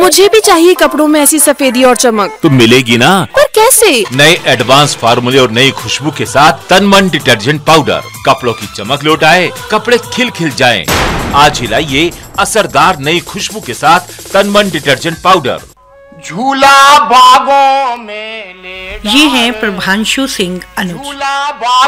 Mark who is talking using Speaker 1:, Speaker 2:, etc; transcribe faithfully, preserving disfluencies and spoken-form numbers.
Speaker 1: मुझे भी चाहिए कपड़ों में ऐसी सफेदी और चमक।
Speaker 2: तो मिलेगी ना,
Speaker 1: पर कैसे?
Speaker 2: नए एडवांस फार्मूले और नई खुशबू के साथ तनमन डिटर्जेंट पाउडर कपड़ों की चमक लौटाए, कपड़े खिल खिल जाएं। आज ही लाइए असरदार नई खुशबू के साथ तनमन डिटर्जेंट पाउडर।
Speaker 3: झूला बागों में ले
Speaker 4: ये हैं प्रभांशु सिंह अनुज।
Speaker 3: झूला